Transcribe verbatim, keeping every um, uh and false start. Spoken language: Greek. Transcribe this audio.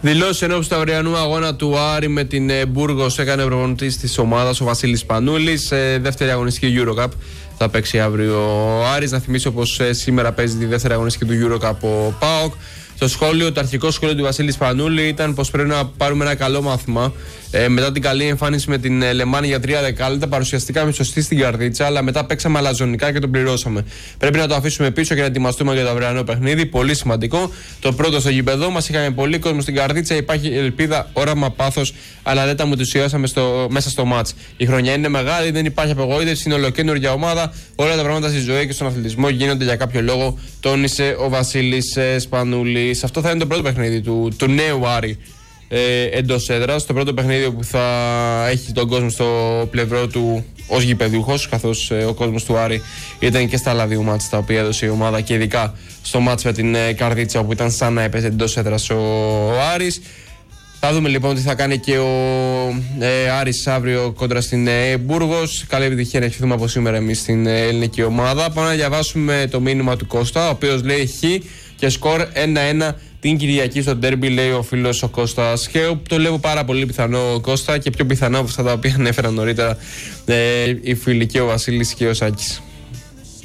Δηλώσει ενώπιση του αυριανού αγώνα του Άρη με την Μπούργος έκανε ο προπονητής της ομάδας, ο Βασίλης Πανούλης. Ε, δεύτερη αγωνιστική EuroCup θα παίξει αύριο ο Άρης. Να θυμίσω πως ε, σήμερα παίζει τη δεύτερη αγωνιστική του EuroCup ο ΠΑΟΚ. Το σχόλιο, το αρχικό σχόλιο του Βασίλη Πανούλη ήταν πως πρέπει να πάρουμε ένα καλό μάθημα. Ε, μετά την καλή εμφάνιση με την ε, Λεμάνη για τρία δεκάλεπτα, παρουσιαστικά με σωστή στην καρδίτσα, αλλά μετά παίξαμε αλαζονικά και τον πληρώσαμε. Πρέπει να το αφήσουμε πίσω και να ετοιμαστούμε για το αυριανό παιχνίδι. Πολύ σημαντικό. Το πρώτο στο γήπεδό μας, είχαμε πολύ κόσμο στην καρδίτσα, υπάρχει ελπίδα, όραμα, πάθος, αλλά δεν τα μουτουσιάσαμε στο, μέσα στο μάτς. Η χρονιά είναι μεγάλη, δεν υπάρχει απογοήτευση, είναι ολοκαίνουργια ομάδα. Όλα τα πράγματα στη ζωή και στον αθλητισμό γίνονται για κάποιο λόγο, τόνισε ο Βασίλης Πανούλης. Αυτό θα είναι το πρώτο παιχνίδι του, του νέου Άρη ε, εντός έδρας. Το πρώτο παιχνίδι που θα έχει τον κόσμο στο πλευρό του ως γηπεδούχος, καθώς ε, ο κόσμος του Άρη ήταν και στα άλλα δύο μάτς τα οποία έδωσε η ομάδα, και ειδικά στο μάτς με την ε, Καρδίτσα, όπου ήταν σαν να έπαιζε εντός έδρας ο, ο Άρης. Θα δούμε λοιπόν τι θα κάνει και ο ε, Άρης αύριο κόντρα στην ε, Μπούργος. Καλή επιτυχία να ευχηθούμε από σήμερα εμείς στην ε, ελληνική ομάδα. Πάμε να διαβάσουμε το μήνυμα του Κώστα, ο οποίος λέει χ και σκορ ένα ένα την Κυριακή στο ντέρμπι, λέει ο φίλος ο Κώστας. Και το λέω πάρα πολύ πιθανό, Κώστα, και πιο πιθανό από αυτά τα οποία ανέφεραν νωρίτερα ε, οι φίλοι και ο Βασίλης και ο Σάκης.